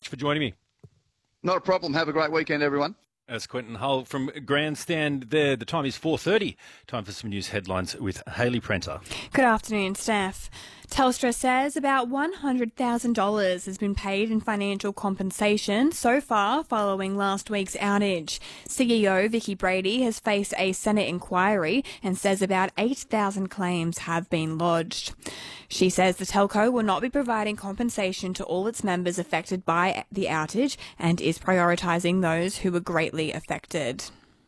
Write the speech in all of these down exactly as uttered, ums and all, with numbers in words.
for joining me. Not a problem. Have a great weekend, everyone. That's Quentin Hull from Grandstand there. The time is four thirty. Time for some news headlines with Hayley Prenter. Good afternoon, Steph. Telstra says about one hundred thousand dollars has been paid in financial compensation so far following last week's outage. C E O Vicky Brady has faced a Senate inquiry and says about eight thousand claims have been lodged. She says the telco will not be providing compensation to all its members affected by the outage and is prioritising those who were greatly affected.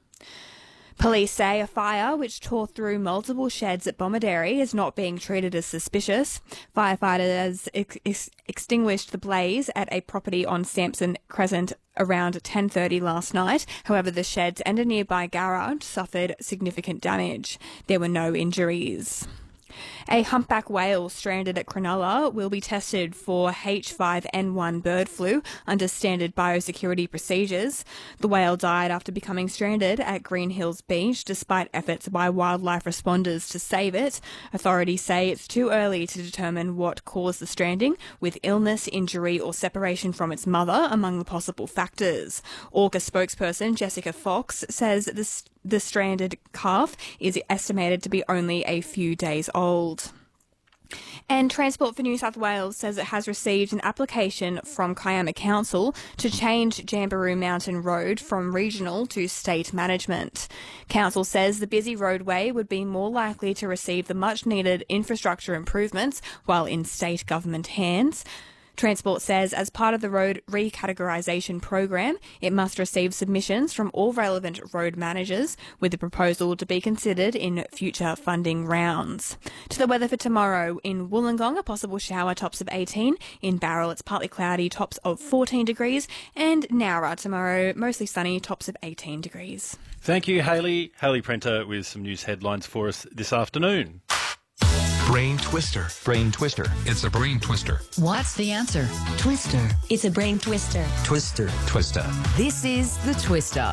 Police say a fire which tore through multiple sheds at Bomaderry is not being treated as suspicious. Firefighters ex- ex- extinguished the blaze at a property on Sampson Crescent around ten thirty last night. However, the sheds and a nearby garage suffered significant damage. There were no injuries. A humpback whale stranded at Cronulla will be tested for H five N one bird flu under standard biosecurity procedures. The whale died after becoming stranded at Green Hills Beach despite efforts by wildlife responders to save it. Authorities say it's too early to determine what caused the stranding, with illness, injury or separation from its mother among the possible factors. Orca spokesperson Jessica Fox says this The stranded calf is estimated to be only a few days old. And Transport for New South Wales says it has received an application from Kiama Council to change Jamberoo Mountain Road from regional to state management. Council says the busy roadway would be more likely to receive the much-needed infrastructure improvements while in state government hands. Transport says as part of the road recategorisation program, it must receive submissions from all relevant road managers, with the proposal to be considered in future funding rounds. To the weather for tomorrow, in Wollongong, a possible shower, tops of eighteen. In Barrel, it's partly cloudy, tops of fourteen degrees. And Nowra tomorrow, mostly sunny, tops of eighteen degrees. Thank you, Hayley. Hayley Prenter with some news headlines for us this afternoon. Brain Twister. Brain Twister. It's a brain twister. What's the answer? Twister. It's a brain twister. Twister. Twister. This is the Twister.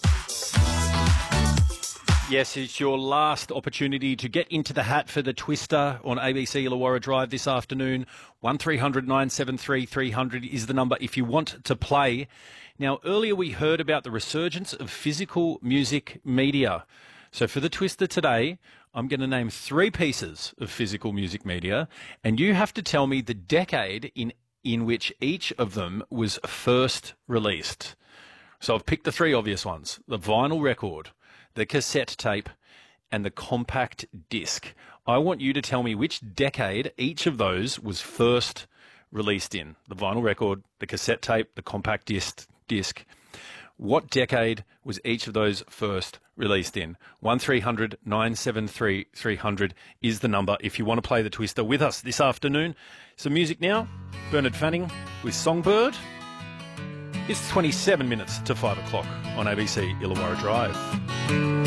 Yes, it's your last opportunity to get into the hat for the Twister on A B C Illawarra Drive this afternoon. one three hundred nine seven three three hundred is the number if you want to play. Now, earlier we heard about the resurgence of physical music media. So for the Twister today, I'm going to name three pieces of physical music media, and you have to tell me the decade in, in which each of them was first released. So I've picked the three obvious ones: the vinyl record, the cassette tape, and the compact disc. I want you to tell me which decade each of those was first released in. The vinyl record, the cassette tape, the compact disc. disc. What decade was each of those first released in? one three hundred nine seven three three hundred is the number if you want to play the Twister with us this afternoon. Some music now. Bernard Fanning with Songbird. It's twenty-seven minutes to five o'clock on A B C Illawarra Drive.